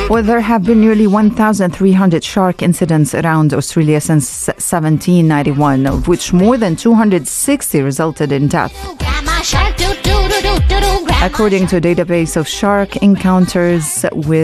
Well, there have been nearly 1,300 shark incidents around Australia since 1791, of which more than 260 resulted in death. According to a database of shark encounters with